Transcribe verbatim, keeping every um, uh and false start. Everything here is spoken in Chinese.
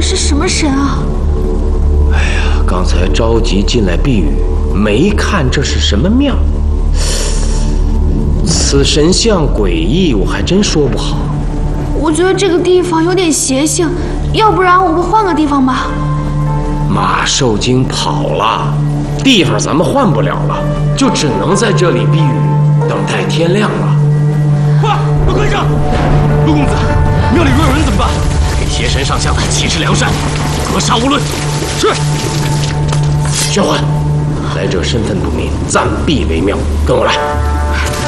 是什么神啊？ 哎呀，刚才着急进来避雨，没看这是什么庙。此神像诡异，我还真说不好。 我觉得这个地方有点邪性，要不然我们换个地方吧。 马受惊跑了，地方咱们换不了了，就只能在这里避雨，等待天亮了。 快，快跟上！陆公子，庙里若有人怎么办？给邪神上香，岂是梁山，格杀勿论。是。 薛欢，来者身份不明，暂避为妙。跟我来。